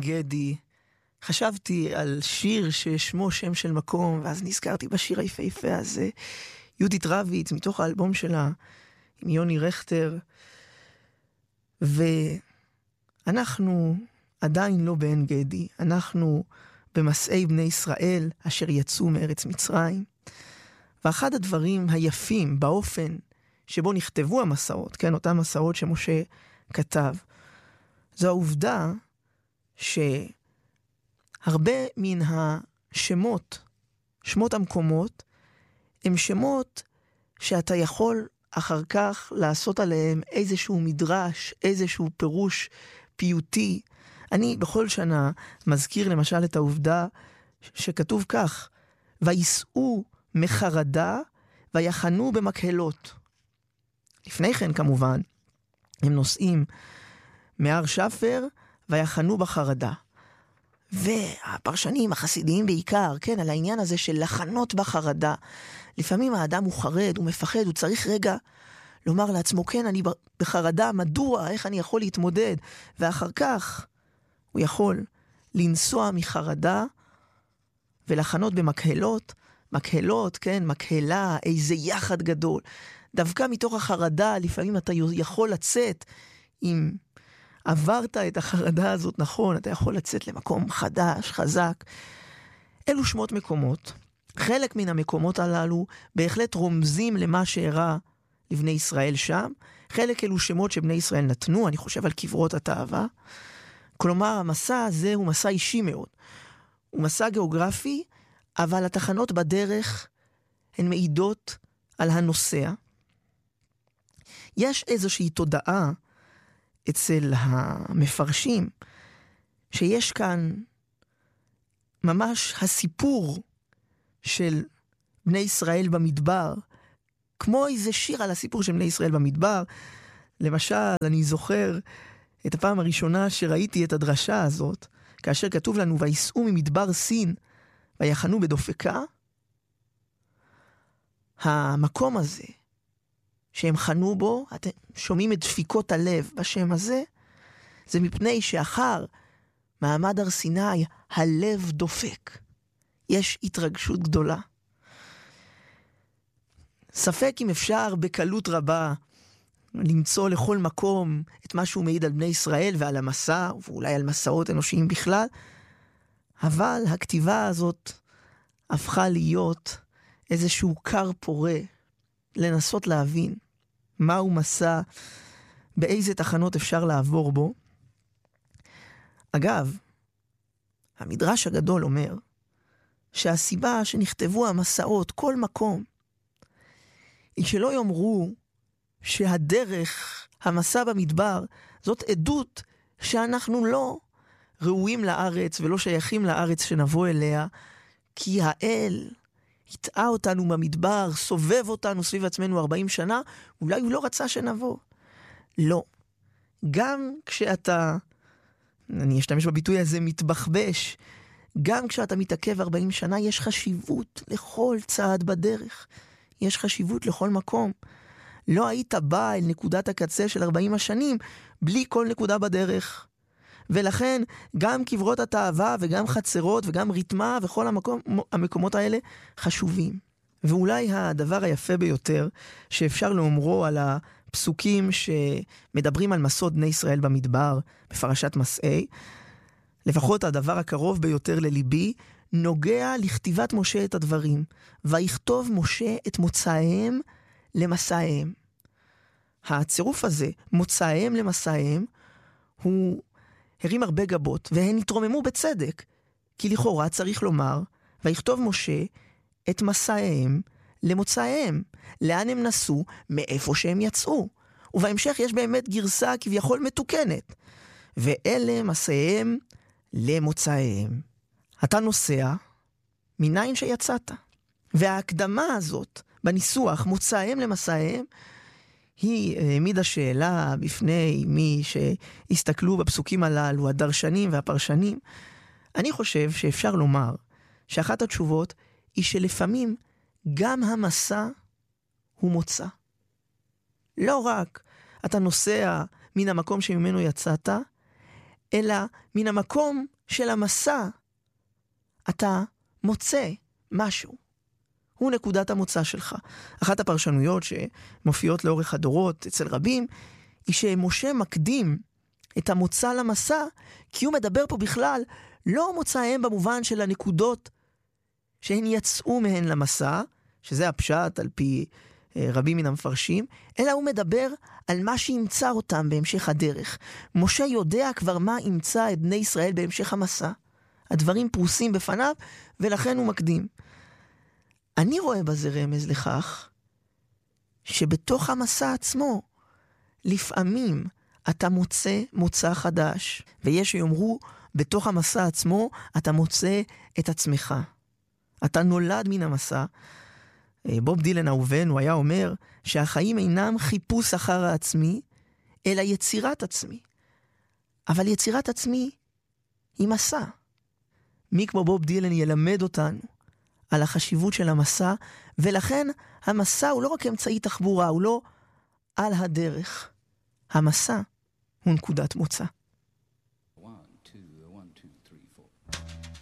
גדי, חשבתי על שיר ששמו שם של מקום, ואז נזכרתי בשיר היפהפה הזה, יהודית רביץ, מתוך האלבום שלה, עם יוני רכטר, ואנחנו עדיין לא בעין גדי, אנחנו במסעי בני ישראל, אשר יצאו מארץ מצרים, ואחד הדברים היפים באופן שבו נכתבו המסעות, כן, אותם מסעות שמשה כתב, זו העובדה שהרבה מן השמות, שמות המקומות, הם שמות שאתה יכול אחר כך לעשות עליהם איזשהו מדרש, איזשהו פירוש פיוטי. אני בכל שנה מזכיר למשל את העובדה שכתוב כך, ויסעו מחרדה ויחנו במקהלות. לפני כן כמובן, הם נוסעים מהר שפר ויחנו בחרדה. והפרשנים החסידיים בעיקר, כן, על העניין הזה של לחנות בחרדה. לפעמים האדם הוא חרד, הוא מפחד, הוא צריך רגע לומר לעצמו, כן, אני בחרדה, מדוע, איך אני יכול להתמודד? ואחר כך הוא יכול לנסוע מחרדה ולחנות במקהלות, מקהלות, כן, מקהלה, איזה יחד גדול. דווקא מתוך החרדה, לפעמים אתה יכול לצאת, אם עברת את החרדה הזאת נכון, אתה יכול לצאת למקום חדש, חזק. אלו שמות מקומות. חלק מן המקומות הללו בהחלט רומזים למה שאירע לבני ישראל שם. חלק אלו שמות שבני ישראל נתנו, אני חושב על קברות התאווה. כלומר, המסע הזה הוא מסע אישי מאוד. הוא מסע גיאוגרפי, אבל התחנות בדרך הן מעידות על הנוסע. יש איזושהי תודעה אצל המפרשים, שיש כאן ממש הסיפור של בני ישראל במדבר, כמו איזה שיר על הסיפור של בני ישראל במדבר. למשל, אני זוכר את הפעם הראשונה שראיתי את הדרשה הזאת, כאשר כתוב לנו, ויסעו ממדבר סין, ויחנו בדופקה. המקום הזה, שהם חנו בו, אתם שומעים את דפיקות הלב בשם הזה, זה מפני שאחר מעמד הר סיני, הלב דופק. יש התרגשות גדולה. ספק אם אפשר בקלות רבה למצוא לכל מקום את מה שהוא מעיד על בני ישראל ועל המסע, ואולי על מסעות אנושיים בכלל, אבל הכתיבה הזאת הפכה להיות איזשהו קר פורה, לנסות להבין מהו מסע, באיזה תחנות אפשר לעבור בו. אגב, המדרש הגדול אומר שהסיבה שנכתבו המסעות, כל מקום, היא שלא יאמרו שהדרך, המסע במדבר, זאת עדות שאנחנו לא ראויים לארץ ולא שייכים לארץ שנבוא אליה, כי האל התאה אותנו במדבר, סובב אותנו סביב עצמנו 40 שנה, אולי הוא לא רצה שנבוא. לא. גם כשאתה, אני אשתמש בביטוי הזה, מתבחבש, גם כשאתה מתעכב 40 שנה, יש חשיבות לכל צעד בדרך. יש חשיבות לכל מקום. לא היית בא אל נקודת הקצה של 40 השנים, בלי כל נקודה בדרך. ולכן גם קברות התאווה וגם חצרות וגם ריתמה וכל המקומות האלה חשובים. ואולי הדבר היפה ביותר שאפשר לאומרו על הפסוקים שמדברים על מסעות בני ישראל במדבר בפרשת מסעי, לפחות הדבר הקרוב ביותר לליבי, נוגע לכתיבת משה את הדברים. ויכתוב משה את מוצאיהם למסעיהם. הצירוף הזה, מוצאיהם למסעיהם, הוא הרים הרבה גבות, והן התרוממו בצדק, כי לכאורה צריך לומר, ויכתוב משה את מסעיהם למוצאיהם, לאן הם נסעו, מאיפה שהם יצאו. ובהמשך יש באמת גרסה כביכול מתוקנת, ואלה מסעיהם למוצאיהם. אתה נוסע מניין שיצאת. וההקדמה הזאת בניסוח מוצאיהם למסעיהם, היא העמידה שאלה בפני מי שהסתכלו בפסוקים הללו, הדרשנים והפרשנים. אני חושב שאפשר לומר שאחת התשובות היא שלפעמים גם המסע הוא מוצא. לא רק אתה נוסע מן המקום שממנו יצאת, אלא מן המקום של המסע אתה מוצא משהו. הוא נקודת המוצא שלך. אחת הפרשנויות שמופיעות לאורך הדורות אצל רבים, היא שמשה מקדים את המוצא למסע, כי הוא מדבר פה בכלל לא מוצאיהם במובן של הנקודות שהן יצאו מהן למסע, שזה הפשט על פי רבים מן המפרשים, אלא הוא מדבר על מה שימצא אותם בהמשך הדרך. משה יודע כבר מה ימצא את בני ישראל בהמשך המסע. הדברים פרוסים בפניו, ולכן הוא מקדים. אני רואה בזה רמז לכך, שבתוך המסע עצמו, לפעמים אתה מוצא מוצא חדש, ויש שיאמרו, בתוך המסע עצמו אתה מוצא את עצמך. אתה נולד מן המסע. בוב דילן אהובנו היה אומר שהחיים אינם חיפוש אחר העצמי, אלא יצירת עצמי. אבל יצירת עצמי היא מסע. מי כמו בוב דילן ילמד אותנו על החשיבות של המסע, ולכן המסע הוא לא רק אמצעי תחבורה, הוא לא על הדרך. המסע הוא נקודת מוצא.